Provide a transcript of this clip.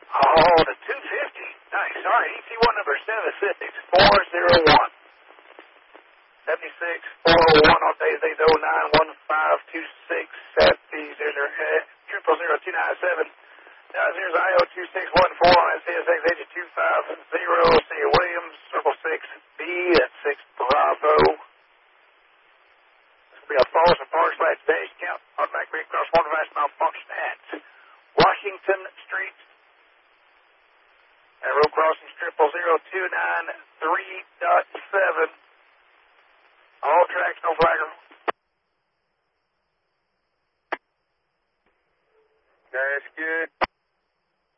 Oh, the 250. Nice. All right, ET1 number 76 401. 76 401 on days 091526 000 297. Here's IO 2614 on CSX agent 250. See you, Williams, circle 6B at 6 Bravo. This will be a false and /dash count. Automatic read cross one device malfunction at Washington Street. At road crossing 00293